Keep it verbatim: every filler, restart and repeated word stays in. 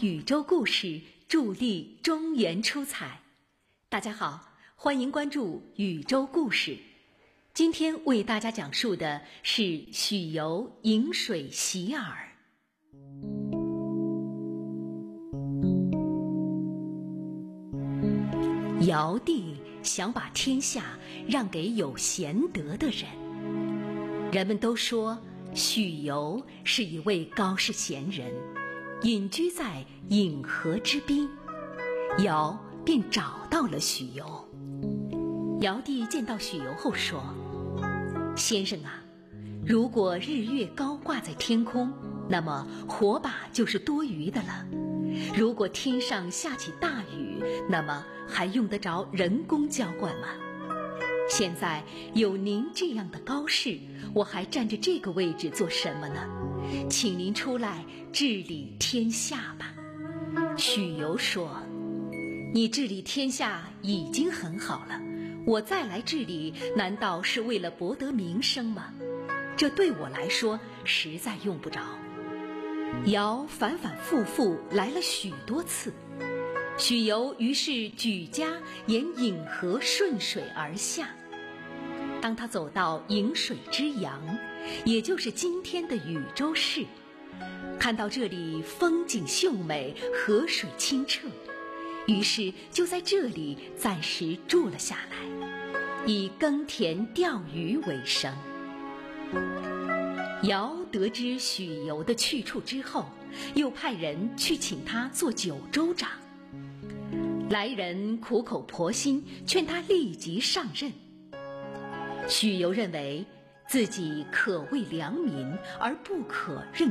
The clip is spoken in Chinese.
宇宙故事助力中原出彩。大家好，欢迎关注宇宙故事。今天为大家讲述的是许由饮水洗耳。尧帝想把天下让给有贤德的人，人们都说许由是一位高士贤人，隐居在饮河之滨。尧便找到了许由。尧帝见到许由后说：先生啊，如果日月高挂在天空，那么火把就是多余的了。如果天上下起大雨，那么还用得着人工浇灌吗？现在有您这样的高士，我还站着这个位置做什么呢？请您出来治理天下吧。许由说：你治理天下已经很好了，我再来治理，难道是为了博得名声吗？这对我来说实在用不着。尧反反复复来了许多次，许由于是举家沿饮河顺水而下。当他走到饮水之阳，也就是今天的禹州市，看到这里风景秀美，河水清澈，于是就在这里暂时住了下来，以耕田钓鱼为生。尧得知许由的去处之后，又派人去请他做九州长。来人苦口婆心劝他立即上任。许由认为自己可为良民，而不可任